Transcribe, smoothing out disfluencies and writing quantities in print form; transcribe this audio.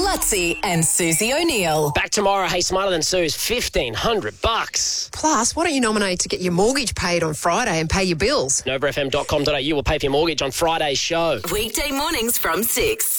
Lutzi and Susie O'Neill. Back tomorrow. Hey, Smarter Than Sue's $1,500. Plus, why don't you nominate to get your mortgage paid on Friday and pay your bills? NovaFM.com.au will pay for your mortgage on Friday's show. Weekday mornings from 6.